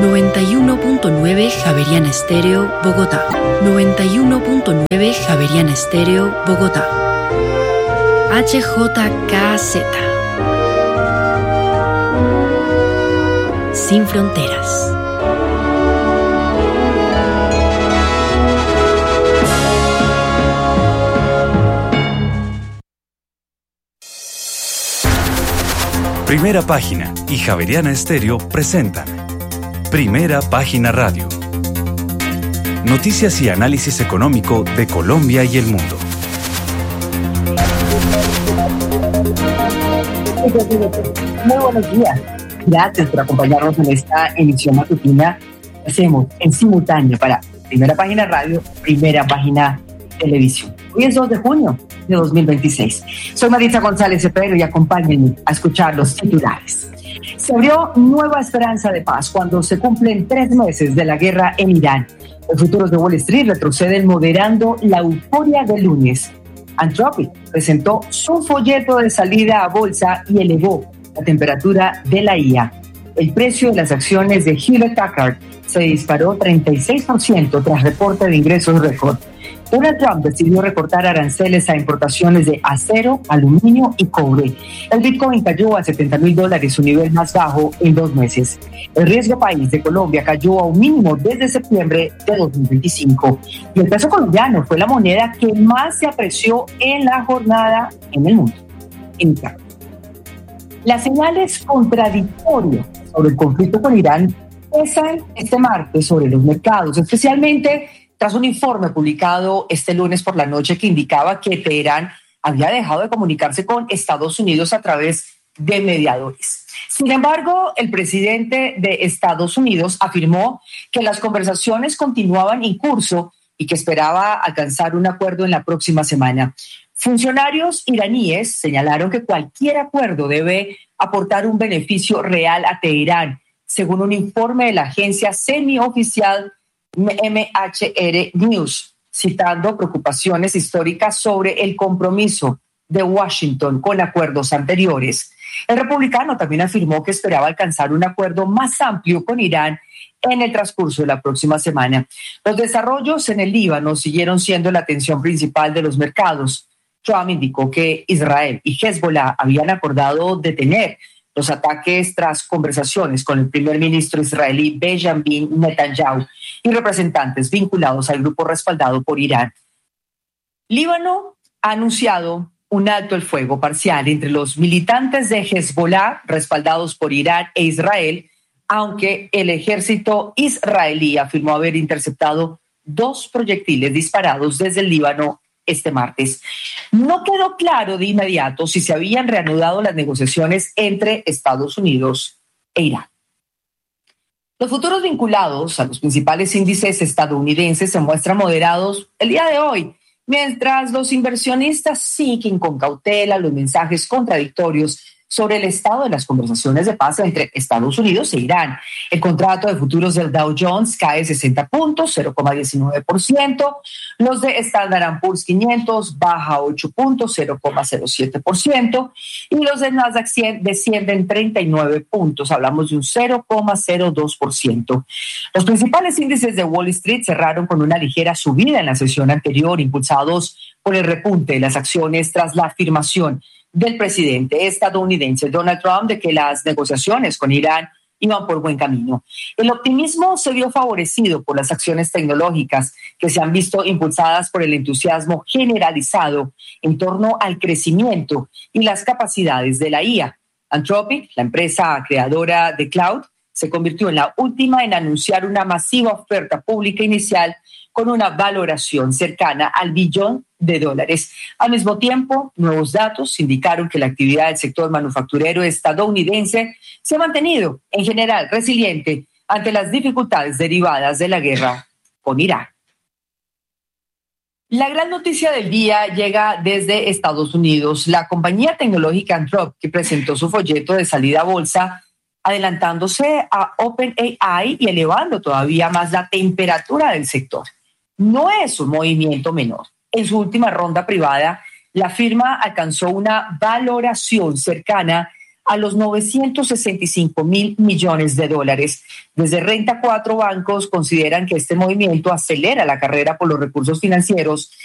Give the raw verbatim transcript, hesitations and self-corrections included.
noventa y uno punto nueve Javeriana Estéreo, Bogotá. noventa y uno punto nueve Javeriana Estéreo, Bogotá. H J K Z. Sin fronteras. Primera Página y Javeriana Estéreo presentan Primera Página Radio. Noticias y análisis económico de Colombia y el mundo. Muy buenos días. Gracias por acompañarnos en esta emisión matutina que hacemos en simultáneo para Primera Página Radio, Primera Página Televisión. Hoy es dos de junio de dos mil veintiséis. Soy Maritza González Cepero y acompáñenme a escuchar los titulares. Se abrió nueva esperanza de paz cuando se cumplen tres meses de la guerra en Irán. Los futuros de Wall Street retroceden moderando la euforia del lunes. Anthropic presentó su folleto de salida a bolsa y elevó la temperatura de la I A. El precio de las acciones de Hewlett Packard se disparó treinta y seis por ciento tras reporte de ingresos récord. Donald Trump decidió recortar aranceles a importaciones de acero, aluminio y cobre. El Bitcoin cayó a setenta mil dólares, su nivel más bajo en dos meses. El riesgo país de Colombia cayó a un mínimo desde septiembre de dos mil veinticinco. Y el peso colombiano fue la moneda que más se apreció en la jornada en el mundo. En Italia. Las señales contradictorias sobre el conflicto con Irán pesan este martes sobre los mercados, especialmente tras un informe publicado este lunes por la noche que indicaba que Teherán había dejado de comunicarse con Estados Unidos a través de mediadores. Sin embargo, el presidente de Estados Unidos afirmó que las conversaciones continuaban en curso y que esperaba alcanzar un acuerdo en la próxima semana. Funcionarios iraníes señalaron que cualquier acuerdo debe aportar un beneficio real a Teherán, según un informe de la agencia semioficial M H R News, citando preocupaciones históricas sobre el compromiso de Washington con acuerdos anteriores. El republicano también afirmó que esperaba alcanzar un acuerdo más amplio con Irán en el transcurso de la próxima semana. Los desarrollos en el Líbano siguieron siendo la atención principal de los mercados. Trump indicó que Israel y Hezbollah habían acordado detener los ataques tras conversaciones con el primer ministro israelí Benjamin Netanyahu y representantes vinculados al grupo respaldado por Irán. Líbano ha anunciado un alto el fuego parcial entre los militantes de Hezbollah respaldados por Irán e Israel, aunque el ejército israelí afirmó haber interceptado dos proyectiles disparados desde el Líbano este martes. No quedó claro de inmediato si se habían reanudado las negociaciones entre Estados Unidos e Irán. Los futuros vinculados a los principales índices estadounidenses se muestran moderados el día de hoy, mientras los inversionistas siguen con cautela los mensajes contradictorios sobre el estado de las conversaciones de paz entre Estados Unidos e Irán. El contrato de futuros del Dow Jones cae sesenta puntos, cero coma diecinueve por ciento. Los de Standard and Poor's quinientos baja ocho puntos, cero coma cero siete por ciento. Y los de Nasdaq cien descienden treinta y nueve puntos, hablamos de un cero coma cero dos por ciento. Los principales índices de Wall Street cerraron con una ligera subida en la sesión anterior, impulsados por el repunte de las acciones tras la afirmación del presidente estadounidense Donald Trump de que las negociaciones con Irán iban por buen camino. El optimismo se vio favorecido por las acciones tecnológicas que se han visto impulsadas por el entusiasmo generalizado en torno al crecimiento y las capacidades de la I A. Anthropic, la empresa creadora de cloud, se convirtió en la última en anunciar una masiva oferta pública inicial con una valoración cercana al billón de dólares. Al mismo tiempo, nuevos datos indicaron que la actividad del sector manufacturero estadounidense se ha mantenido, en general, resiliente ante las dificultades derivadas de la guerra con Irán. La gran noticia del día llega desde Estados Unidos. La compañía tecnológica Anthropic, que presentó su folleto de salida a bolsa, adelantándose a OpenAI y elevando todavía más la temperatura del sector. No es un movimiento menor. En su última ronda privada, la firma alcanzó una valoración cercana a los novecientos sesenta y cinco mil millones de dólares. Desde Renta cuatro Bancos consideran que este movimiento acelera la carrera por los recursos financieros